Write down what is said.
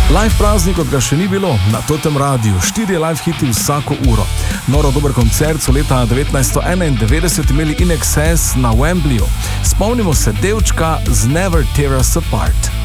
Live praznik, kot ga še ni bilo, na Totem Radiu, 4 live hiti vsako uro. Noro dober koncert so leta 1991 imeli In Excess na Wembleyju. Spomnimo se delčka z Never Tear Us Apart.